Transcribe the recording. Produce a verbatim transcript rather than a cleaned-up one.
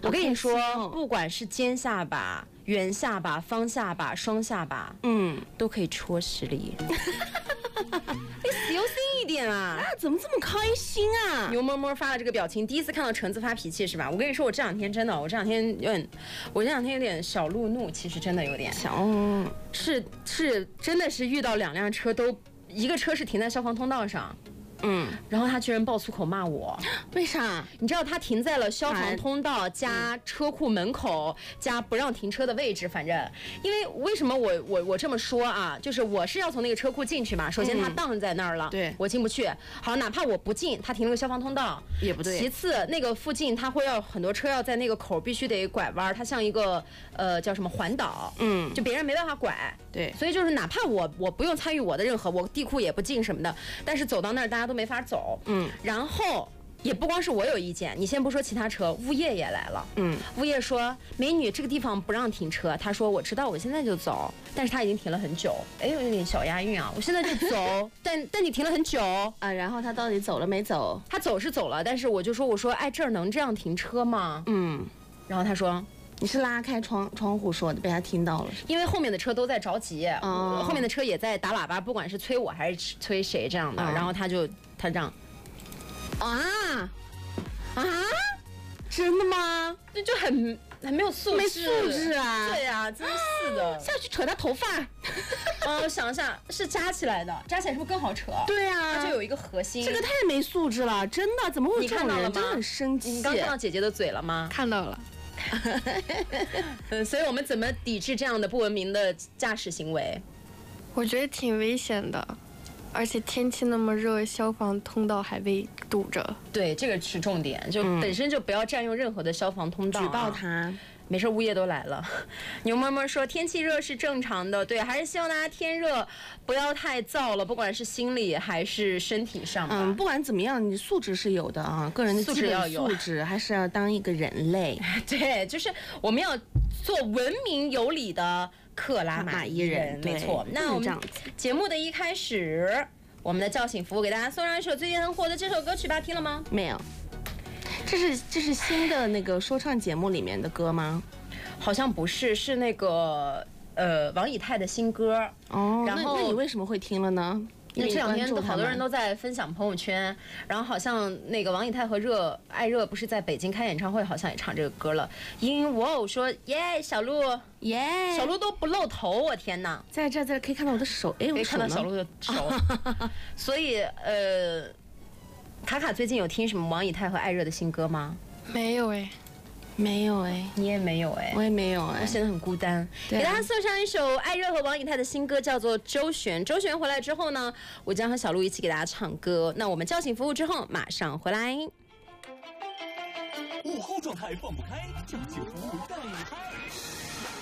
我跟你说，不管是尖下巴、圆下巴、方下巴、双下巴，嗯，都可以戳十里。你小心一点啊！ 啊，怎么这么开心啊？ 牛摸摸发了这个表情，第一次看到橙子发脾气是吧？我跟你说，我这两天真的，我这两天有点，我这两天有点小路怒，其实真的有点小， 是是，真的是遇到两辆车都，一个车是停在消防通道上。嗯，然后他居然爆粗口骂我， 为啥？ 你知道他停在了消防通道加车库门口加不让停车的位置，反正因为为什么我我我这么说啊？就是我是要从那个车库进去嘛，首先他挡在那儿了， 嗯、对我进不去。好，哪怕我不进，他停了个消防通道也不对。 其次，那个附近他会要很多车要在那个口必须得拐弯，它像一个呃叫什么环岛，嗯，就别人没办法拐， 对， 所以就是哪怕我我不用参与我的任何，我地库也不进什么的，但是走到那儿大家都没法走，嗯，然后也不光是我有意见，你先不说其他车，物业也来了，嗯，物业说美女这个地方不让停车，他说我知道，我现在就走，但是他已经停了很久，哎，有点小押韵啊，我现在就走，但但你停了很久啊，然后他到底走了没走？ 他走是走了，但是我就说我说哎这儿能这样停车吗？嗯，然后他说。 你是拉开窗窗户说的，被他听到了， 因为后面的车都在着急，哦、后面的车也在打喇叭，不管是催我还是催谁这样的，哦、然后他就他这样， 啊啊，真的吗？ 那就很很没有素质， 没素质啊！ 对啊，真是的， 下去扯他头发。 嗯，我想一下，是扎起来的，扎起来是不是更好扯？ 对啊， 它就有一个核心。 这个太没素质了，真的，怎么会有这种人？真的很生气。 你刚看到姐姐的嘴了吗？ 看到了。 嗯，所以我们怎么抵制这样的不文明的驾驶行为？ 我觉得挺危险的，而且天气那么热，消防通道还被堵着。 对，这个是重点，就本身就不要占用任何的消防通道、啊， 举报他。 没事，物业都来了。牛妈妈说天气热是正常的，对，还是希望大家天热不要太燥了，不管是心理还是身体上吧。 嗯，不管怎么样，你素质是有的啊，个人的基本素质还是要当一个人类。 对，就是我们要做文明有礼的克拉玛依人，没错。那我们节目的一开始，我们的叫醒服务给大家送上一首最近很火的这首歌曲吧，听了吗？ 没有。这是这是新的那个说唱节目里面的歌吗？ 好像不是，是那个呃王以太的新歌。 哦，然后那, 那你为什么会听了呢？ 因为这两天都好多人都在分享朋友圈，然后好像那个王以太和热艾热不是在北京开演唱会，好像也唱这个歌了。因哇哦说耶小鹿耶， yeah, 小鹿都不露头，我天哪！ 在这在可以看到我的手，哎， 可以看到小鹿的手。所以呃。卡卡最近有听什么王以太和艾热的新歌吗？ 没有哎， 没有哎， 你也没有哎， 我也没有哎， 我现在很孤单。给大家送上一首艾热和王以太的新歌，叫做《周旋》。周旋回来之后呢，我将和小鹿一起给大家唱歌。那我们叫醒服务之后，马上回来。 午后状态放不开，叫醒服务带你嗨。